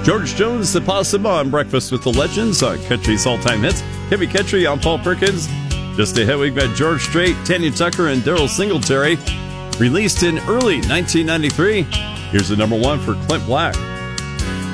George Jones, The Possum on Breakfast with the Legends on Country's All-Time Hits. Heavy Country on Paul Perkins. Just ahead, we've got George Strait, Tanya Tucker, and Daryl Singletary. Released in early 1993. Here's the number one for Clint Black.